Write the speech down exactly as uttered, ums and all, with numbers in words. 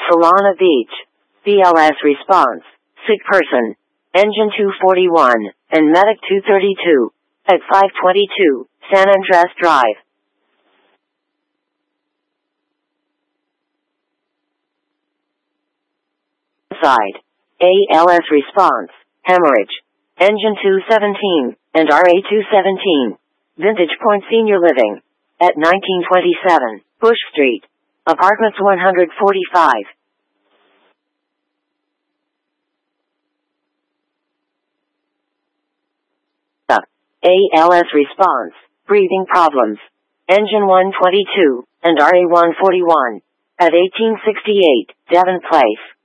Solana Beach. B L S response. Sick person. Engine two forty-one, and Medic two thirty-two. At five twenty-two, San Andres Drive. Side. A L S response. Hemorrhage. Engine two seventeen, and R A two seventeen. Vintage Point Senior Living. At nineteen twenty-seven, Bush Street. Apartments one forty-five. A L S response. Breathing problems. Engine one twenty-two, and R A one forty-one. At eighteen sixty-eight, Devon Place.